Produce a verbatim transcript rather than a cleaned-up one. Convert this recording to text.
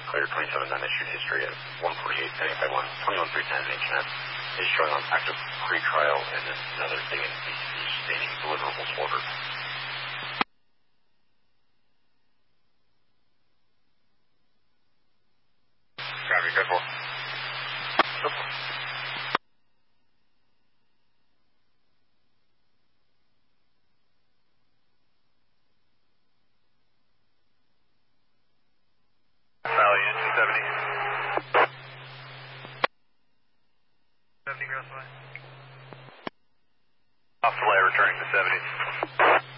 clear twenty-seven nine issued history at one forty-eight heading by one, twenty-one three ten H N F is showing on active pre-trial and then another thing in D C stating deliverables ordered. Gravity code four. Valiant seventy. seventy gross way. Off delay returning to seventy.